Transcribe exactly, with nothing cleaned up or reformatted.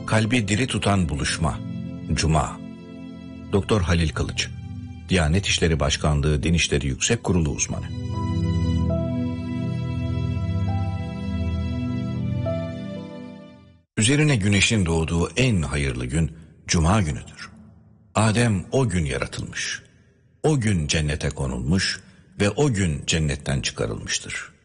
Kalbi diri tutan buluşma. Cuma. Doktor Halil Kılıç, Diyanet İşleri Başkanlığı Din İşleri Yüksek Kurulu uzmanı. Üzerine güneşin doğduğu en hayırlı gün Cuma günüdür. Adem o gün yaratılmış. O gün cennete konulmuş ve o gün cennetten çıkarılmıştır.